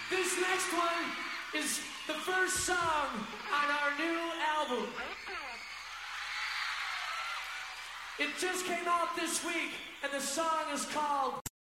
This next one is the first song on our new album. It just came out this week, and the song is called